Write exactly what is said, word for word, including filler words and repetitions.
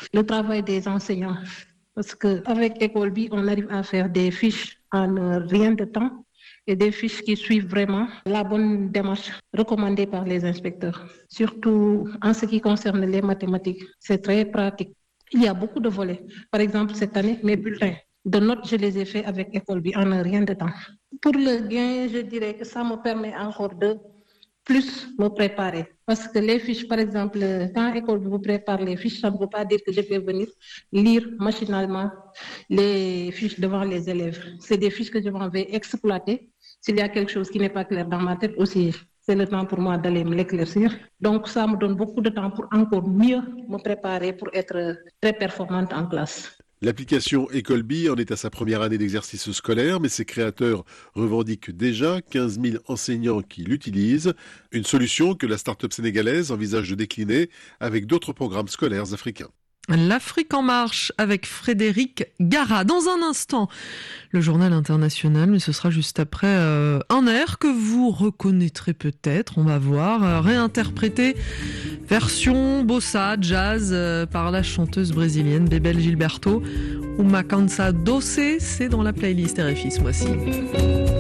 le travail des enseignants. Parce qu'avec Ecolbi, on arrive à faire des fiches en euh, rien de temps et des fiches qui suivent vraiment la bonne démarche recommandée par les inspecteurs. Surtout en ce qui concerne les mathématiques, c'est très pratique. Il y a beaucoup de volets. Par exemple, cette année, mes bulletins de notes, je les ai faits avec Ecolbi en un rien de temps. Pour le gain, je dirais que ça me permet encore de plus me préparer. Parce que les fiches, par exemple, quand l'école vous prépare les fiches, ça ne veut pas dire que je vais venir lire machinalement les fiches devant les élèves. C'est des fiches que je vais exploiter. S'il y a quelque chose qui n'est pas clair dans ma tête aussi, c'est le temps pour moi d'aller me l'éclaircir. Donc ça me donne beaucoup de temps pour encore mieux me préparer pour être très performante en classe. L'application Ecolbi en est à sa première année d'exercice scolaire, mais ses créateurs revendiquent déjà quinze mille enseignants qui l'utilisent, une solution que la start-up sénégalaise envisage de décliner avec d'autres programmes scolaires africains. L'Afrique en marche avec Frédéric Gara. Dans un instant, le journal international, mais ce sera juste après euh, un air que vous reconnaîtrez peut-être, on va voir, euh, réinterprété version bossa, jazz euh, par la chanteuse brésilienne Bebel Gilberto. Uma Cansa Doce, c'est dans la playlist R F I ce mois-ci.